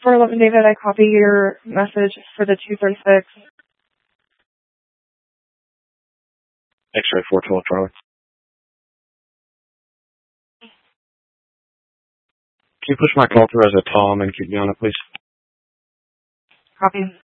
411 David, I copy your message for the 236. X-ray 412 Charlie. Can you push my call through as a Tom and keep me on it, please? Copy.